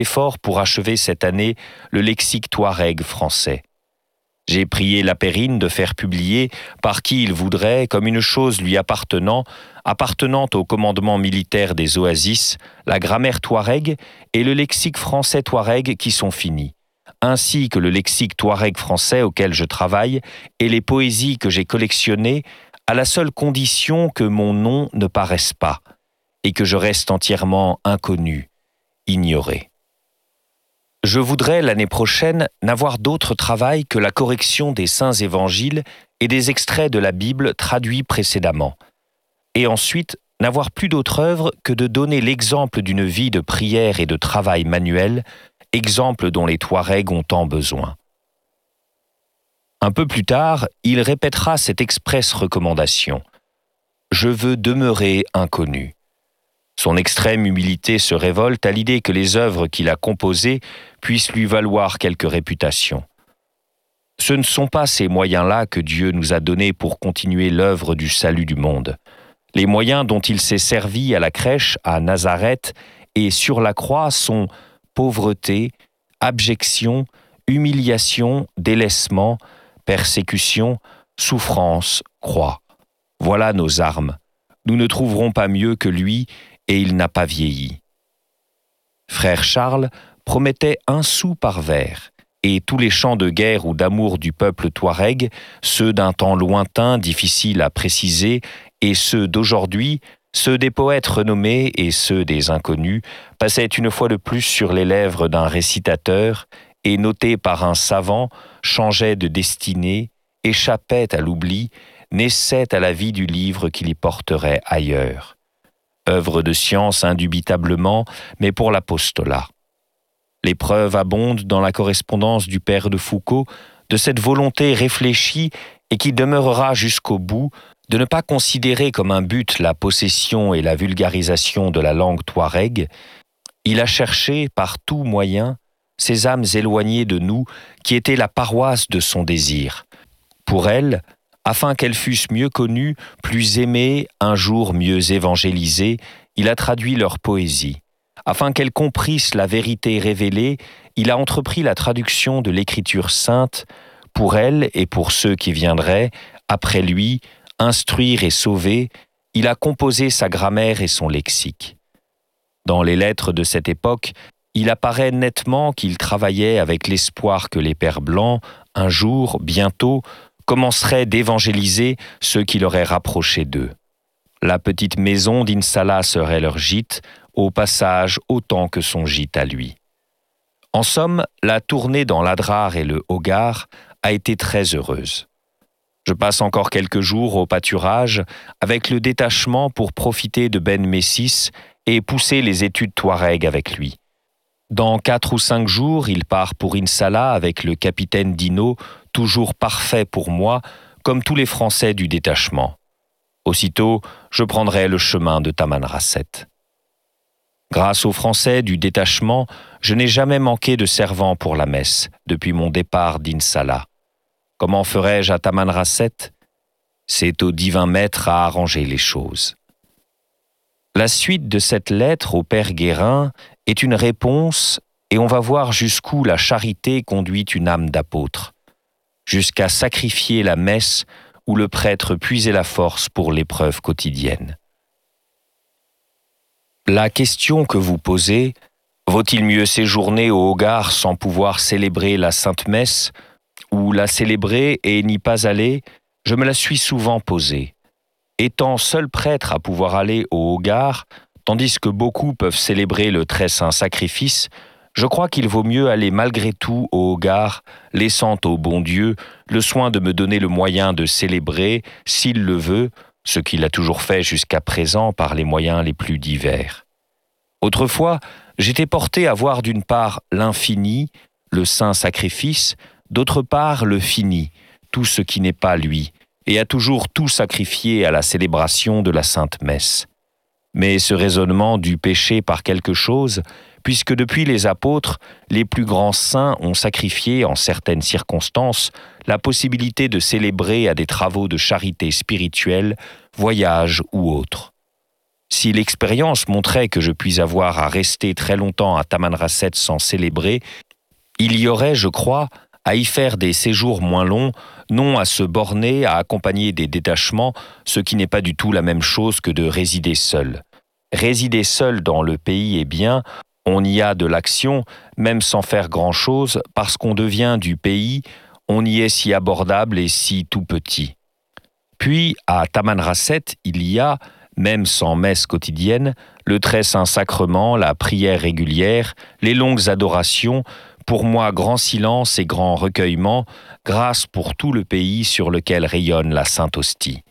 effort pour achever cette année le lexique touareg français. J'ai prié la Périne de faire publier, par qui il voudrait, comme une chose lui appartenant au commandement militaire des oasis, la grammaire touareg et le lexique français touareg qui sont finis, ainsi que le lexique touareg français auquel je travaille et les poésies que j'ai collectionnées, à la seule condition que mon nom ne paraisse pas et que je reste entièrement inconnu, ignoré. Je voudrais, l'année prochaine, n'avoir d'autre travail que la correction des saints évangiles et des extraits de la Bible traduits précédemment. Et ensuite, n'avoir plus d'autre œuvre que de donner l'exemple d'une vie de prière et de travail manuel, exemple dont les Touaregs ont tant besoin. Un peu plus tard, il répétera cette expresse recommandation. « Je veux demeurer inconnu ». Son extrême humilité se révolte à l'idée que les œuvres qu'il a composées puissent lui valoir quelque réputation. Ce ne sont pas ces moyens-là que Dieu nous a donnés pour continuer l'œuvre du salut du monde. Les moyens dont il s'est servi à la crèche, à Nazareth et sur la croix sont pauvreté, abjection, humiliation, délaissement, persécution, souffrance, croix. Voilà nos armes. Nous ne trouverons pas mieux que lui et il n'a pas vieilli. Frère Charles promettait 1 sou par vers, et tous les chants de guerre ou d'amour du peuple touareg, ceux d'un temps lointain, difficile à préciser, et ceux d'aujourd'hui, ceux des poètes renommés et ceux des inconnus, passaient une fois de plus sur les lèvres d'un récitateur et, notés par un savant, changeaient de destinée, échappaient à l'oubli, naissaient à la vie du livre qui les porterait ailleurs. Œuvre de science indubitablement, mais pour l'apostolat. Les preuves abondent dans la correspondance du père de Foucauld de cette volonté réfléchie et qui demeurera jusqu'au bout de ne pas considérer comme un but la possession et la vulgarisation de la langue touareg. Il a cherché, par tout moyen, ces âmes éloignées de nous qui étaient la paroisse de son désir. Pour elles, afin qu'elles fussent mieux connues, plus aimées, un jour mieux évangélisées, il a traduit leur poésie. Afin qu'elles comprissent la vérité révélée, il a entrepris la traduction de l'Écriture sainte, pour elles et pour ceux qui viendraient, après lui, instruire et sauver, il a composé sa grammaire et son lexique. Dans les lettres de cette époque, il apparaît nettement qu'il travaillait avec l'espoir que les pères blancs, un jour, bientôt, commenceraient d'évangéliser ceux qui l'auraient rapproché d'eux. La petite maison d'Insallah serait leur gîte, au passage autant que son gîte à lui. En somme, la tournée dans l'Adrar et le Hogar a été très heureuse. Je passe encore quelques jours au pâturage avec le détachement pour profiter de Ben Messis et pousser les études touareg avec lui. Dans 4 ou 5 jours, il part pour Insallah avec le capitaine Dino, toujours parfait pour moi, comme tous les Français du détachement. Aussitôt, je prendrai le chemin de Tamanrasset. Grâce aux Français du détachement, je n'ai jamais manqué de servants pour la messe depuis mon départ d'Insallah. Comment ferais-je à Tamanrasset ? C'est au divin maître à arranger les choses. La suite de cette lettre au père Guérin est une réponse et on va voir jusqu'où la charité conduit une âme d'apôtre, jusqu'à sacrifier la messe où le prêtre puisait la force pour l'épreuve quotidienne. La question que vous posez, vaut-il mieux séjourner au Hogar sans pouvoir célébrer la Sainte Messe, ou la célébrer et n'y pas aller, je me la suis souvent posée. Étant seul prêtre à pouvoir aller au Hogar, tandis que beaucoup peuvent célébrer le très saint sacrifice, je crois qu'il vaut mieux aller malgré tout au Hogar, laissant au bon Dieu le soin de me donner le moyen de célébrer, s'il le veut, ce qu'il a toujours fait jusqu'à présent par les moyens les plus divers. Autrefois, j'étais porté à voir d'une part l'infini, le saint sacrifice, d'autre part le fini, tout ce qui n'est pas lui, et à toujours tout sacrifier à la célébration de la Sainte Messe. Mais ce raisonnement dut pécher par quelque chose, puisque depuis les apôtres, les plus grands saints ont sacrifié, en certaines circonstances, la possibilité de célébrer à des travaux de charité spirituelle, voyages ou autres. Si l'expérience montrait que je puis avoir à rester très longtemps à Tamanrasset sans célébrer, il y aurait, je crois, à y faire des séjours moins longs, non à se borner à accompagner des détachements, ce qui n'est pas du tout la même chose que de résider seul. Résider seul dans le pays est bien, on y a de l'action, même sans faire grand-chose, parce qu'on devient du pays, on y est si abordable et si tout petit. Puis, à Tamanrasset, il y a, même sans messe quotidienne, le très saint sacrement, la prière régulière, les longues adorations, pour moi grand silence et grand recueillement, grâce pour tout le pays sur lequel rayonne la Sainte Hostie.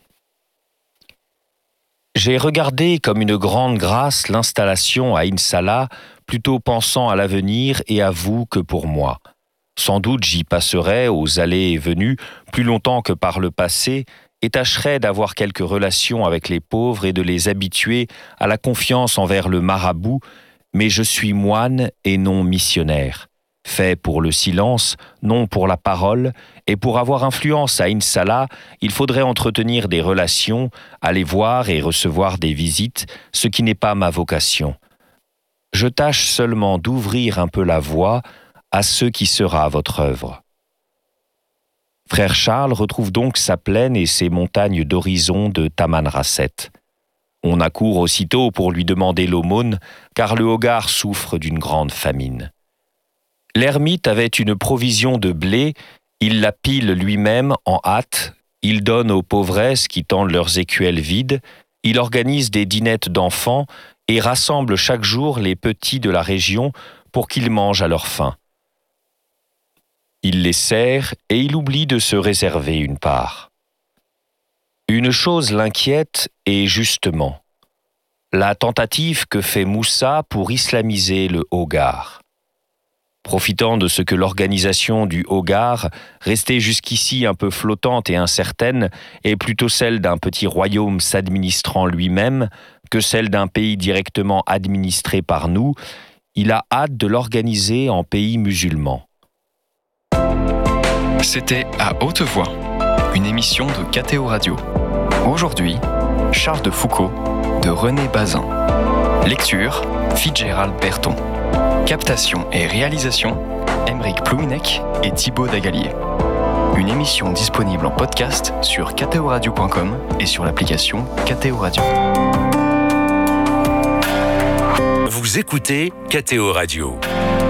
J'ai regardé comme une grande grâce l'installation à Insala, plutôt pensant à l'avenir et à vous que pour moi. Sans doute j'y passerai aux allées et venues plus longtemps que par le passé, et tâcherai d'avoir quelques relations avec les pauvres et de les habituer à la confiance envers le marabout, mais je suis moine et non missionnaire, fait pour le silence, non pour la parole, et pour avoir influence à Insala, il faudrait entretenir des relations, aller voir et recevoir des visites, ce qui n'est pas ma vocation. Je tâche seulement d'ouvrir un peu la voie à ce qui sera votre œuvre. Frère Charles retrouve donc sa plaine et ses montagnes d'horizon de Tamanrasset. On accourt aussitôt pour lui demander l'aumône, car le Hogar souffre d'une grande famine. L'ermite avait une provision de blé, il la pile lui-même en hâte, il donne aux pauvresses qui tendent leurs écuelles vides, il organise des dînettes d'enfants et rassemble chaque jour les petits de la région pour qu'ils mangent à leur faim. Il les sert et il oublie de se réserver une part. Une chose l'inquiète et justement, la tentative que fait Moussa pour islamiser le Hogar. Profitant de ce que l'organisation du Hogar, restée jusqu'ici un peu flottante et incertaine, est plutôt celle d'un petit royaume s'administrant lui-même que celle d'un pays directement administré par nous, il a hâte de l'organiser en pays musulman. C'était À Haute Voix, une émission de KTO Radio. Aujourd'hui, Charles de Foucauld de René Bazin. Lecture, Fitzgerald Berton. Captation et réalisation, Aymeric Plouinec et Thibaut Dagalier. Une émission disponible en podcast sur ktoradio.com et sur l'application KTO Radio. Vous écoutez KTO Radio.